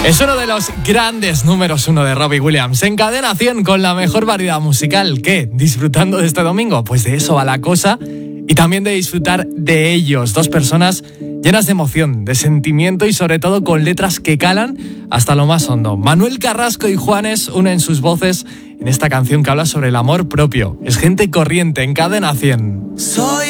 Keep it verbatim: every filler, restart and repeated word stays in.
Es uno de los grandes números uno de Robbie Williams. En Cadena cien con la mejor variedad musical. ¿Qué? ¿Disfrutando de este domingo? Pues de eso va la cosa. Y también de disfrutar de ellos. Dos personas llenas de emoción, de sentimiento y sobre todo con letras que calan hasta lo más hondo. Manuel Carrasco y Juanes unen sus voces en esta canción que habla sobre el amor propio. Es gente corriente en Cadena cien. Soy